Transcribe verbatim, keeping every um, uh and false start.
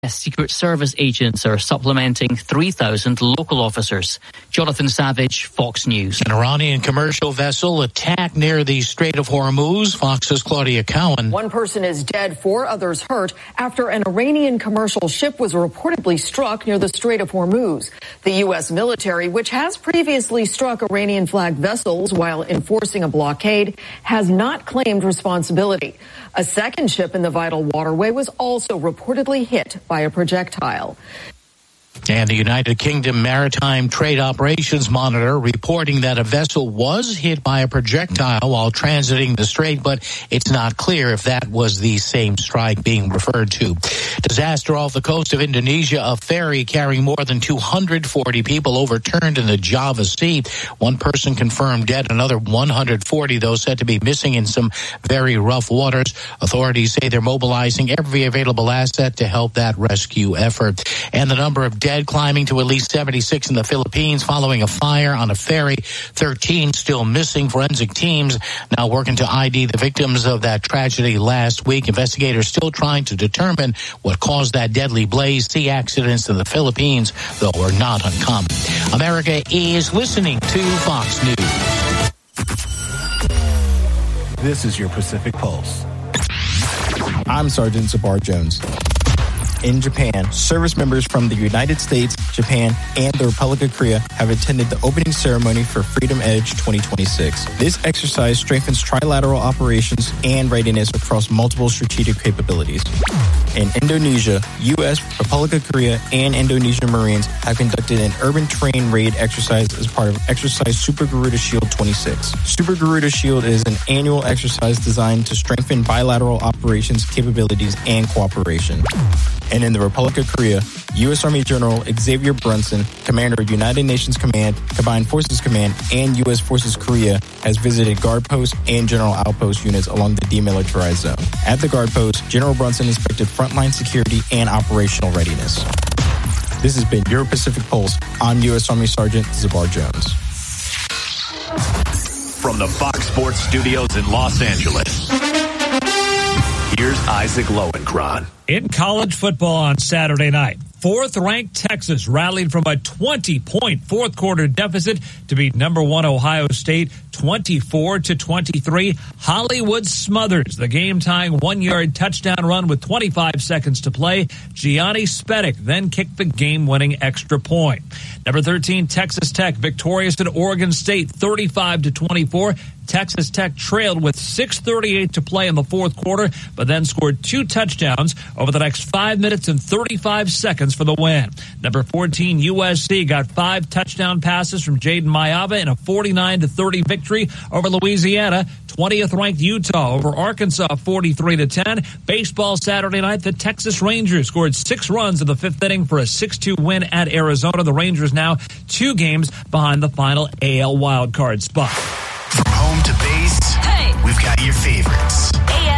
Secret Service agents are supplementing three thousand local officers. Jonathan Savage, Fox News. An Iranian commercial vessel attacked near the Strait of Hormuz. Fox's Claudia Cowan. One person is dead, four others hurt after an Iranian commercial ship was reportedly struck near the Strait of Hormuz. The U S military, which has previously struck Iranian-flagged vessels while enforcing a blockade, has not claimed responsibility. A second ship in the vital waterway was also reportedly hit by a projectile. And the United Kingdom Maritime Trade Operations Monitor reporting that a vessel was hit by a projectile while transiting the strait, but it's not clear if that was the same strike being referred to. Disaster off the coast of Indonesia. A ferry carrying more than two hundred forty people overturned in the Java Sea. One person confirmed dead, another one hundred forty, though, said to be missing in some very rough waters. Authorities say they're mobilizing every available asset to help that rescue effort. And the number of dead climbing to at least seventy-six in the Philippines following a fire on a ferry. thirteen still missing. Forensic teams now working to I D the victims of that tragedy last week. Investigators still trying to determine what caused that deadly blaze. Sea accidents in the Philippines, though, are not uncommon. America is listening to Fox News. This is your Pacific Pulse. I'm Sergeant Zabar Jones. In Japan, service members from the United States, Japan, and the Republic of Korea have attended the opening ceremony for Freedom Edge twenty twenty-six. This exercise strengthens trilateral operations and readiness across multiple strategic capabilities. In Indonesia, U S, Republic of Korea, and Indonesian Marines have conducted an urban terrain raid exercise as part of Exercise Super Garuda Shield twenty-six. Super Garuda Shield is an annual exercise designed to strengthen bilateral operations, capabilities, and cooperation. And in the Republic of Korea, U S. Army General Xavier Brunson, Commander of United Nations Command, Combined Forces Command, and U S. Forces Korea, has visited guard posts and general outpost units along the demilitarized zone. At the guard post, General Brunson inspected frontline security and operational readiness. This has been your Pacific Pulse. I'm U S. Army Sergeant Zabar Jones. From the Fox Sports Studios in Los Angeles, here's Isaac Lowenkron. In college football on Saturday night, fourth-ranked Texas rallied from a twenty-point fourth-quarter deficit to beat number one Ohio State twenty-four to twenty-three. Hollywood smothers the game-tying one-yard touchdown run with twenty-five seconds to play. Gianni Spedic then kicked the game-winning extra point. Number thirteen, Texas Tech victorious at Oregon State thirty-five to twenty-four. Texas Tech trailed with six thirty-eight to play in the fourth quarter, but then scored two touchdowns over the next five minutes and thirty-five seconds for the win. Number fourteen, U S C got five touchdown passes from Jaden Mayava in a forty-nine to thirty victory over Louisiana. twentieth ranked Utah over Arkansas forty-three to ten. Baseball Saturday night, the Texas Rangers scored six runs in the fifth inning for a six two win at Arizona. The Rangers now two games behind the final A L wildcard spot. From home to base, hey, we've got your favorites. A